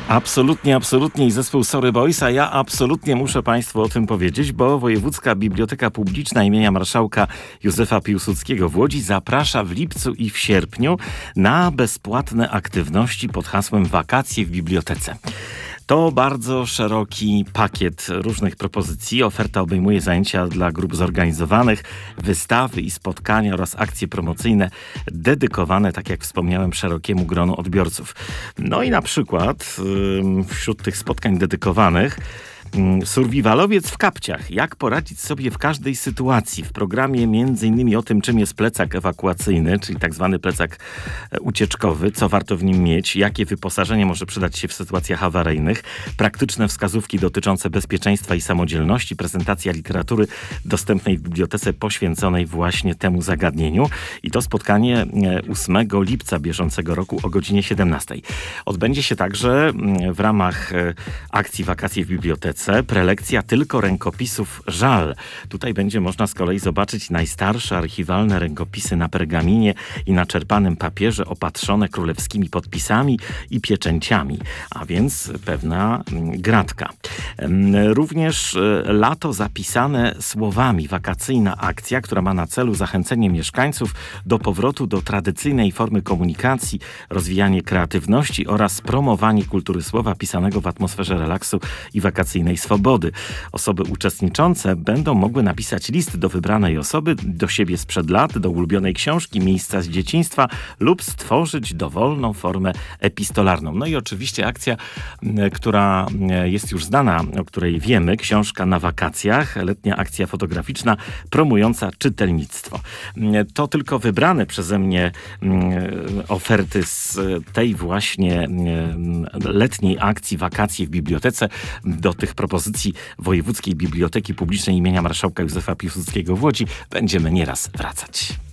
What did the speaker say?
Absolutnie, absolutnie. I zespół Sorry Boys, a ja absolutnie muszę Państwu o tym powiedzieć, bo Wojewódzka Biblioteka Publiczna imienia Marszałka Józefa Piłsudskiego w Łodzi zaprasza w lipcu i w sierpniu na bezpłatne aktywności pod hasłem Wakacje w Bibliotece. To bardzo szeroki pakiet różnych propozycji. Oferta obejmuje zajęcia dla grup zorganizowanych, wystawy i spotkania oraz akcje promocyjne dedykowane, tak jak wspomniałem, szerokiemu gronu odbiorców. No i na przykład wśród tych spotkań dedykowanych survivalowiec w kapciach. Jak poradzić sobie w każdej sytuacji? W programie m.in. o tym, czym jest plecak ewakuacyjny, czyli tak zwany plecak ucieczkowy, co warto w nim mieć, jakie wyposażenie może przydać się w sytuacjach awaryjnych, praktyczne wskazówki dotyczące bezpieczeństwa i samodzielności, prezentacja literatury dostępnej w bibliotece poświęconej właśnie temu zagadnieniu. I to spotkanie 8 lipca bieżącego roku o godzinie 17. Odbędzie się także w ramach akcji Wakacje w Bibliotece prelekcja tylko rękopisów żal. Tutaj będzie można z kolei zobaczyć najstarsze archiwalne rękopisy na pergaminie i na czerpanym papierze opatrzone królewskimi podpisami i pieczęciami, a więc pewna gratka. Również lato zapisane słowami. Wakacyjna akcja, która ma na celu zachęcenie mieszkańców do powrotu do tradycyjnej formy komunikacji, rozwijanie kreatywności oraz promowanie kultury słowa pisanego w atmosferze relaksu i wakacyjnej swobody. Osoby uczestniczące będą mogły napisać list do wybranej osoby, do siebie sprzed lat, do ulubionej książki, miejsca z dzieciństwa lub stworzyć dowolną formę epistolarną. No i oczywiście akcja, która jest już znana, o której wiemy, książka na wakacjach, letnia akcja fotograficzna promująca czytelnictwo. To tylko wybrane przeze mnie oferty z tej właśnie letniej akcji Wakacje w Bibliotece. Do tych propozycji Wojewódzkiej Biblioteki Publicznej imienia Marszałka Józefa Piłsudskiego w Łodzi będziemy nieraz wracać.